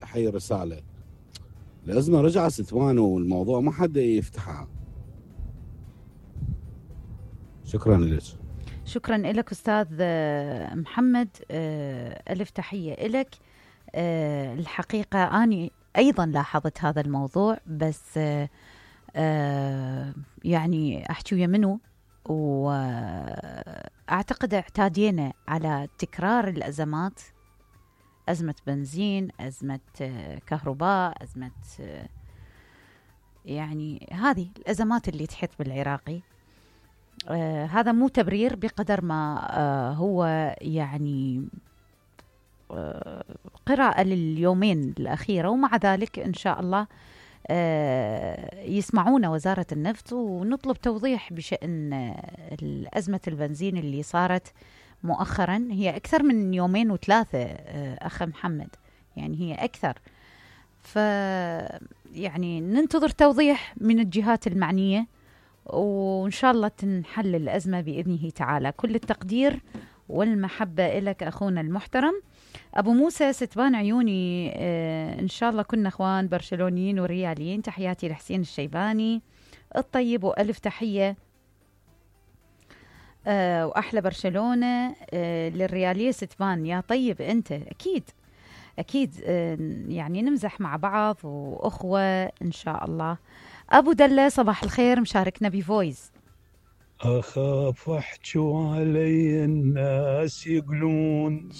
حي رسالة. الأزمة رجعت ستوان والموضوع ما حد يفتحها. شكرا لك. شكرا لك أستاذ محمد. ألف تحية لك. الحقيقة أنا أيضا لاحظت هذا الموضوع، بس يعني أحكي ويا منه، وأعتقد اعتادينا على تكرار الأزمات، أزمة بنزين، أزمة كهرباء، أزمة يعني هذه الأزمات اللي تحيط بالعراقي. هذا مو تبرير بقدر ما هو يعني قراءة لليومين الأخيرة، ومع ذلك إن شاء الله يسمعونا وزارة النفط ونطلب توضيح بشأن الأزمة البنزين اللي صارت مؤخرا. هي أكثر من يومين وثلاثة أخ محمد، يعني هي أكثر. يعني ننتظر توضيح من الجهات المعنية، وإن شاء الله تنحل الأزمة بإذنه تعالى. كل التقدير والمحبة إلك أخونا المحترم أبو موسى ستبان عيوني. إن شاء الله كنا أخوان برشلونيين ورياليين. تحياتي لحسين الشيباني الطيب، وألف تحية وأحلى برشلونة للريالية ستبان. يا طيب أنت أكيد أكيد يعني نمزح مع بعض وأخوة إن شاء الله. أبو دلة صباح الخير، مشاركنا بفويس. أخاف أحجوا علي الناس يقولون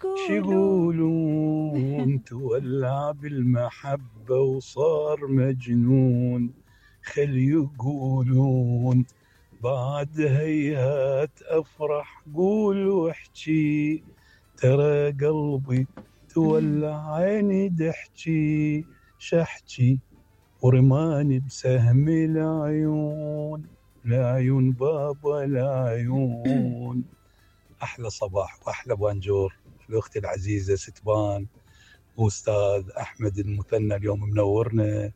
شيقولون تولع بالمحبة وصار مجنون، خل يقولون بعد هيهات أفرح، قول واحكي ترى قلبي تولع عيني دحكي، شحكي ورماني بسهم العيون، العيون بابا العيون. أحلى صباح وأحلى بانجور لأختي العزيزة ستبان، وأستاذ أحمد المثنى اليوم منورنا،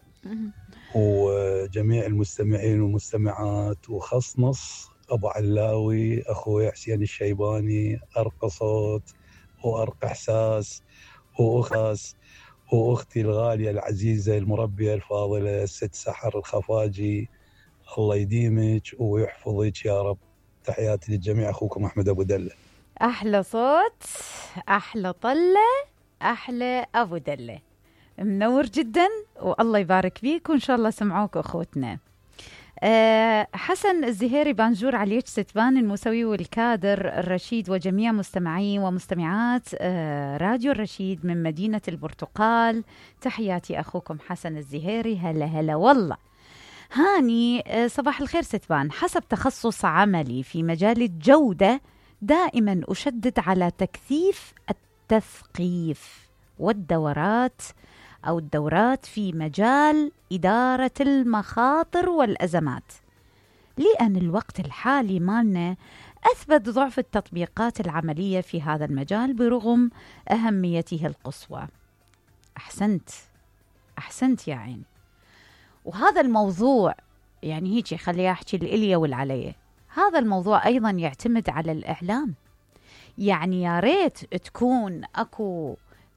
وجميع المستمعين والمستمعات، وخص نص أبو علاوي أخوي حسين الشيباني، أرقى صوت وأرقى إحساس وأخاس، وأختي الغالية العزيزة المربية الفاضلة الست سحر الخفاجي، الله يديمك ويحفظك يا رب. تحياتي للجميع، أخوكم أحمد أبو دلة. أحلى صوت، أحلى طلة، أحلى أبو دلة، منور جدا والله يبارك فيك، وإن شاء الله سمعوك أخوتنا. حسن الزهيري بانجور عليك ستبان الموسوي والكادر الرشيد وجميع مستمعي ومستمعات راديو الرشيد من مدينة البرتقال. تحياتي أخوكم حسن الزهيري. هلا هلا والله. هاني صباح الخير ستبان. حسب تخصص عملي في مجال الجودة دائما أشدد على تكثيف التثقيف والدورات أو الدورات في مجال إدارة المخاطر والأزمات، لأن الوقت الحالي مالنا أثبت ضعف التطبيقات العملية في هذا المجال برغم أهميته القصوى. أحسنت يا عين. وهذا الموضوع يعني هيك خلي أحكي الإليا والعليا، هذا الموضوع أيضا يعتمد على الإعلام. يعني يا ريت تكون أكو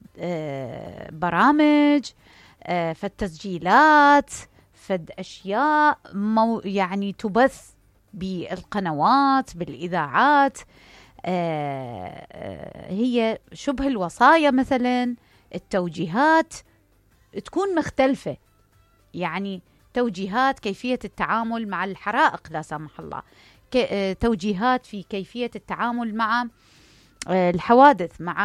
برامج، فد تسجيلات، فد أشياء يعني تبث بالقنوات بالإذاعات، هي شبه الوصايا مثلا، التوجيهات تكون مختلفة. يعني توجيهات كيفية التعامل مع الحرائق لا سمح الله، توجيهات في كيفية التعامل مع الحوادث، مع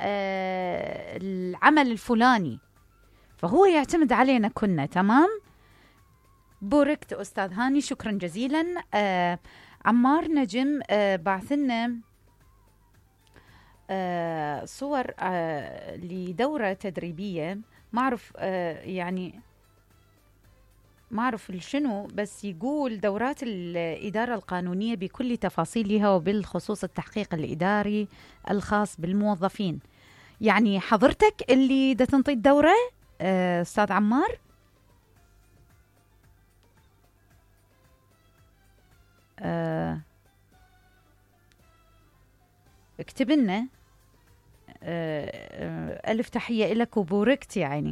العمل الفلاني، فهو يعتمد علينا كنا. تمام، بوركت أستاذ هاني، شكرا جزيلا. عمار نجم بعثنا صور لدورة تدريبية، ما أعرف يعني ما أعرف شنو، بس يقول دورات الإدارة القانونية بكل تفاصيلها وبالخصوص التحقيق الإداري الخاص بالموظفين. يعني حضرتك اللي دا تنطي الدورة أستاذ عمار؟ اكتب لنا. ألف تحية لك وبوركت يعني.